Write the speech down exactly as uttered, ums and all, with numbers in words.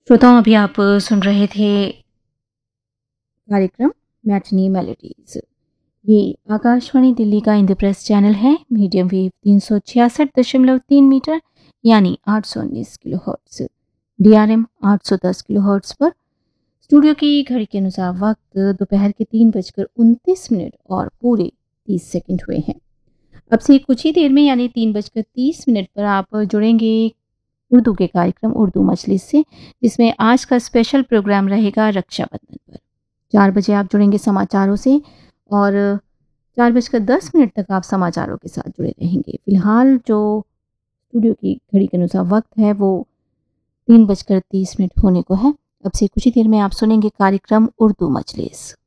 श्रोताओं, अभी आप सुन रहे थे कार्यक्रम मैटिनी मेलोडीज। ये आकाशवाणी दिल्ली का इंद्रप्रस्थ चैनल है। मीडियम वेव तीन सौ छियासठ दशमलव तीन मीटर यानी आठ सौ उन्नीस किलो हर्ट्स, डीआरएम आठ सौ दस किलो हर्ट्स पर। स्टूडियो की घड़ी के अनुसार वक्त दोपहर के तीन बजकर उनतीस मिनट और पूरे तीस सेकंड हुए हैं। अब से कुछ ही देर में यानी तीन बजकर तीस मिनट पर आप जुड़ेंगे उर्दू के कार्यक्रम उर्दू मजलिस से, जिसमें आज का स्पेशल प्रोग्राम रहेगा रक्षाबंधन पर। चार बजे आप जुड़ेंगे समाचारों से और चार बजकर दस मिनट तक आप समाचारों के साथ जुड़े रहेंगे। फिलहाल जो स्टूडियो की घड़ी के अनुसार वक्त है वो तीन बजकर तीस मिनट होने को है। अब से कुछ ही देर में आप सुनेंगे कार्यक्रम उर्दू मजलिस।